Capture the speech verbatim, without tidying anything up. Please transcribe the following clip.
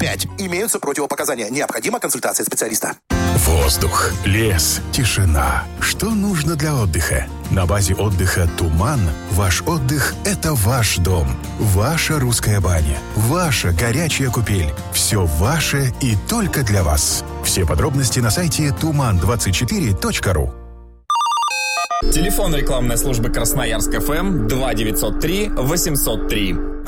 пять. Имеются противопоказания. Необходима консультация специалиста. Воздух, лес, тишина. Что нужно для отдыха? На базе отдыха «Туман» ваш отдых – это ваш дом. Ваша русская баня. Ваша горячая купель. Все ваше и только для вас. Все подробности на сайте туман двадцать четыре точка ру. Телефон рекламной службы Красноярск ФМ два девятьсот три восемьсот три.